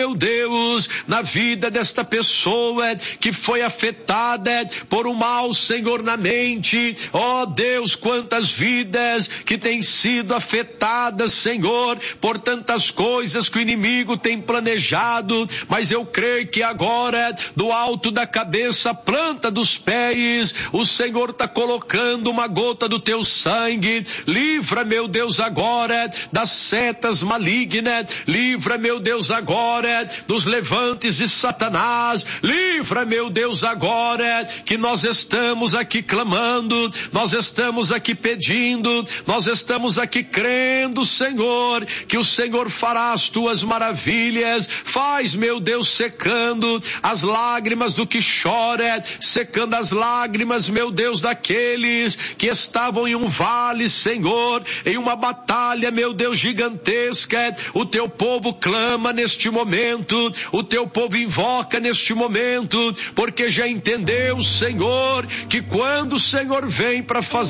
meu Deus, na vida desta pessoa que foi afetada por um mal, Senhor, na mente. Ó Deus, quantas vidas que têm sido afetadas, Senhor, por tantas coisas que o inimigo tem planejado, mas eu creio que agora, do alto da cabeça, planta dos pés, o Senhor está colocando uma gota do teu sangue. Livra, meu Deus, agora das setas malignas, livra, meu Deus, agora dos levantes de Satanás, livra, meu Deus, agora que nós estamos aqui clamando, nós estamos aqui pedindo, nós estamos aqui crendo, Senhor, que o Senhor fará as tuas maravilhas. Faz, meu Deus, secando as lágrimas do que chora, secando as lágrimas, meu Deus, daqueles que estavam em um vale, Senhor, em uma batalha, meu Deus, gigantesca. O teu povo clama neste momento, o teu povo invoca neste momento, porque já entendeu, Senhor, que quando o Senhor vem para fazer